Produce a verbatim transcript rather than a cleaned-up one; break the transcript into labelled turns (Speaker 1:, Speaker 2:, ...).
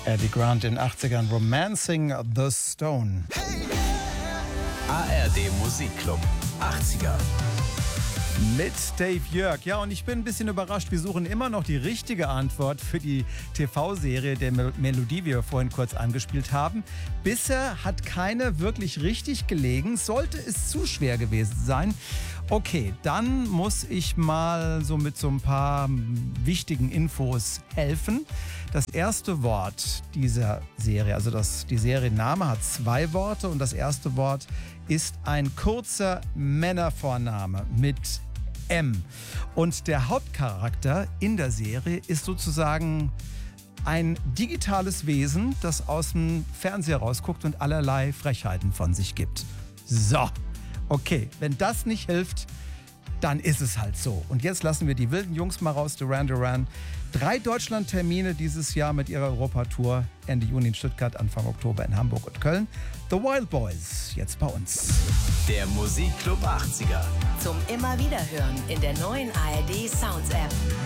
Speaker 1: Eddie Grant in den achtzigern, Romancing the Stone.
Speaker 2: A R D Musikclub achtziger.
Speaker 1: Mit Dave Jörg. Ja, und ich bin ein bisschen überrascht. Wir suchen immer noch die richtige Antwort für die T V-Serie der Melodie, die wir vorhin kurz angespielt haben. Bisher hat keine wirklich richtig gelegen. Sollte es zu schwer gewesen sein. Okay, dann muss ich mal so mit so ein paar wichtigen Infos helfen. Das erste Wort dieser Serie, also das, die Serienname hat zwei Worte und das erste Wort ist ein kurzer Männervorname mit M. Und der Hauptcharakter in der Serie ist sozusagen ein digitales Wesen, das aus dem Fernseher rausguckt und allerlei Frechheiten von sich gibt. So, okay, wenn das nicht hilft, dann ist es halt so. Und jetzt lassen wir die wilden Jungs mal raus, Duran Duran. Drei Deutschland-Termine dieses Jahr mit ihrer Europatour. Ende Juni in Stuttgart, Anfang Oktober in Hamburg und Köln. The Wild Boys, jetzt bei uns.
Speaker 2: Der Musikclub achtziger.
Speaker 3: Zum immer wieder hören in der neuen A R D Sounds App.